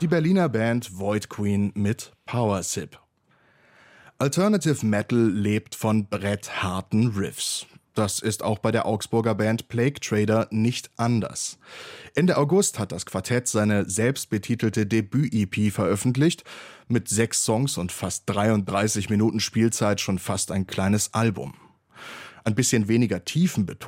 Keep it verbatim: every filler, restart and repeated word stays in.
Die Berliner Band Void Queen mit Power Sip. Alternative Metal lebt von brettharten Riffs. Das ist auch bei der Augsburger Band Plague Trader nicht anders. Ende August hat das Quartett seine selbstbetitelte Debüt-E P veröffentlicht, mit sechs Songs und fast dreiunddreißig Minuten Spielzeit schon fast ein kleines Album. Ein bisschen weniger tiefenbetont